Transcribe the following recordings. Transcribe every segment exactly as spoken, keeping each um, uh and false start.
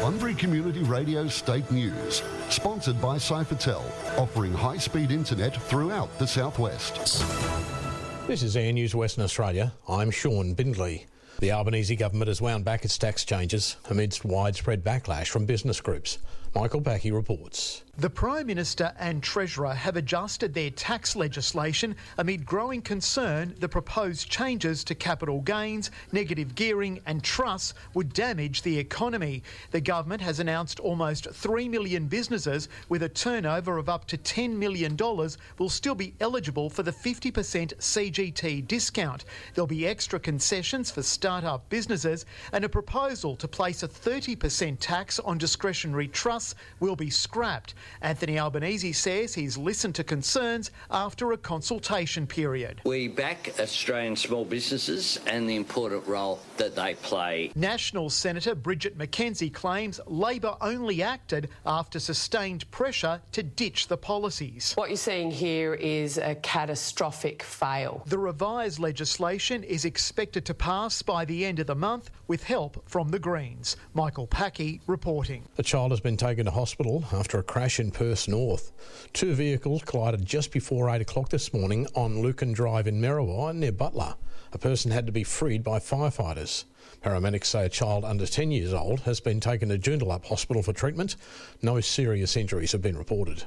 Bunbury Community Radio State News, sponsored by Cyfertel, offering high-speed internet throughout the southwest. This is Air News Western Australia. I'm Sean Bindley. The Albanese government has wound back its tax changes amidst widespread backlash from business groups. Michael Packy reports. The Prime Minister and Treasurer have adjusted their tax legislation amid growing concern the proposed changes to capital gains, negative gearing and trusts would damage the economy. The government has announced almost three million businesses with a turnover of up to ten million dollars will still be eligible for the fifty percent C G T discount. There'll be extra concessions for start-up businesses, and a proposal to place a thirty percent tax on discretionary trusts will be scrapped. Anthony Albanese says he's listened to concerns after a consultation period. We back Australian small businesses and the important role that they play. National Senator Bridget McKenzie claims Labor only acted after sustained pressure to ditch the policies. What you're seeing here is a catastrophic fail. The revised legislation is expected to pass by the end of the month with help from the Greens. Michael Packy reporting. A child has been taken to hospital after a crash in Perth North. Two vehicles collided just before eight o'clock this morning on Lucan Drive in Merriwa near Butler. A person had to be freed by firefighters. Paramedics say a child under ten years old has been taken to Joondalup Hospital for treatment. No serious injuries have been reported.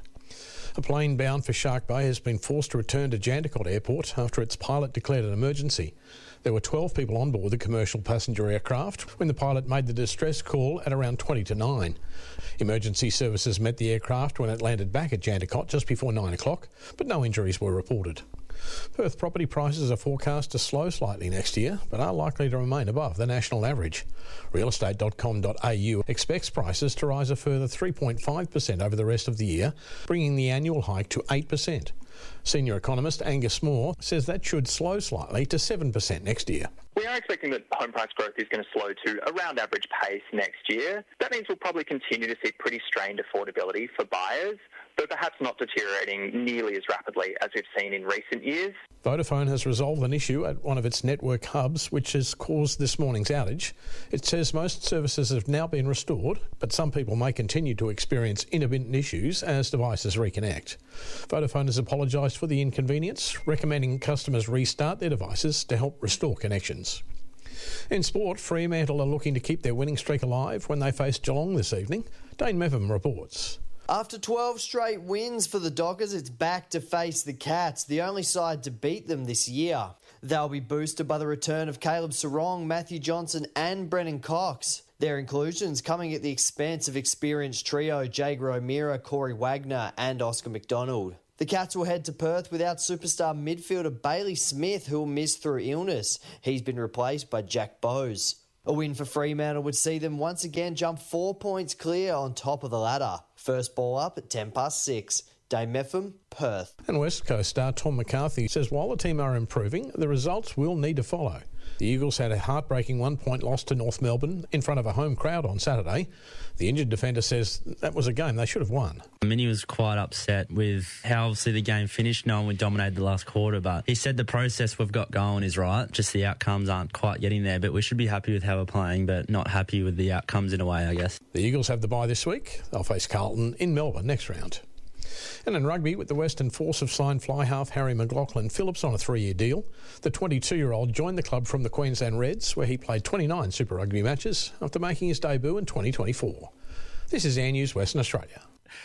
A plane bound for Shark Bay has been forced to return to Jandakot Airport after its pilot declared an emergency. There were twelve people on board the commercial passenger aircraft when the pilot made the distress call at around twenty to nine. Emergency services met the aircraft when it landed back at Jandakot just before nine o'clock, but no injuries were reported. Perth property prices are forecast to slow slightly next year, but are likely to remain above the national average. real estate dot com dot a u expects prices to rise a further three point five percent over the rest of the year, bringing the annual hike to eight percent. Senior economist Angus Moore says that should slow slightly to seven percent next year. We are expecting that home price growth is going to slow to around average pace next year. That means we'll probably continue to see pretty strained affordability for buyers, but perhaps not deteriorating nearly as rapidly as we've seen in recent years. Vodafone has resolved an issue at one of its network hubs which has caused this morning's outage. It says most services have now been restored, but some people may continue to experience intermittent issues as devices reconnect. Vodafone has apologised for the inconvenience, recommending customers restart their devices to help restore connections. In sport, Fremantle are looking to keep their winning streak alive when they face Geelong this evening. Dane Mevam reports. After twelve straight wins for the Dockers, it's back to face the Cats, the only side to beat them this year. They'll be boosted by the return of Caleb Sarong, Matthew Johnson and Brennan Cox. Their inclusions coming at the expense of experienced trio Jager O'Meara, Corey Wagner and Oscar McDonald. The Cats will head to Perth without superstar midfielder Bailey Smith, who will miss through illness. He's been replaced by Jack Bowes. A win for Fremantle would see them once again jump four points clear on top of the ladder. First ball up at ten past six. Dave Meffam, Perth. And West Coast star Tom McCarthy says while the team are improving, the results will need to follow. The Eagles had a heartbreaking one-point loss to North Melbourne in front of a home crowd on Saturday. The injured defender says that was a game they should have won. Minnie was quite upset with how obviously the game finished, knowing we dominated the last quarter, but he said the process we've got going is right, just the outcomes aren't quite getting there, but we should be happy with how we're playing, but not happy with the outcomes in a way, I guess. The Eagles have the bye this week. They'll face Carlton in Melbourne next round. And in rugby, with the Western Force have signed fly half Harry McLaughlin Phillips on a three-year deal. The twenty-two-year-old joined the club from the Queensland Reds, where he played twenty-nine Super Rugby matches after making his debut in twenty twenty-four. This is Air News Western Australia.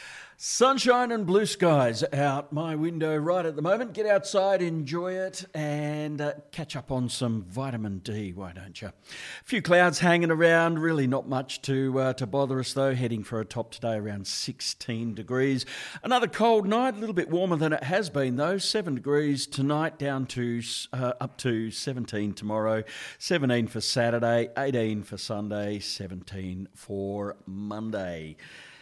Sunshine and blue skies out my window right at the moment. Get outside, enjoy it, and uh, catch up on some vitamin D, why don't you? A few clouds hanging around, really not much to uh, to bother us though. Heading for a top today around sixteen degrees. Another cold night, a little bit warmer than it has been though. seven degrees tonight, down to uh, up to seventeen tomorrow. seventeen for Saturday, eighteen for Sunday, seventeen for Monday.